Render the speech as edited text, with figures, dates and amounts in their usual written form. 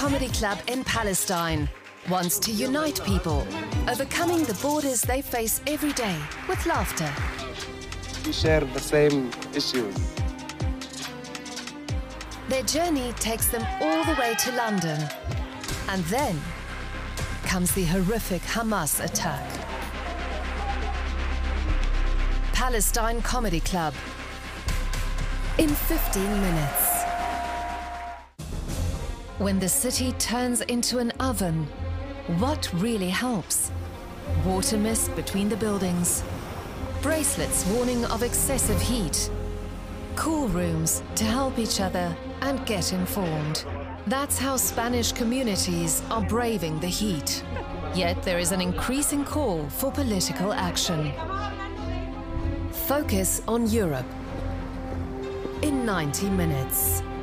comedy club in Palestine wants to unite people, overcoming the borders they face every day with laughter. We share the same issues. Their journey takes them all the way to London. And then comes the horrific Hamas attack. Palestine Comedy Club in 15 minutes. When the city turns into an oven, what really helps? Water mist between the buildings, bracelets warning of excessive heat, cool rooms to help each other and get informed. That's how Spanish communities are braving the heat. Yet there is an increasing call for political action. Focus on Europe in 90 minutes.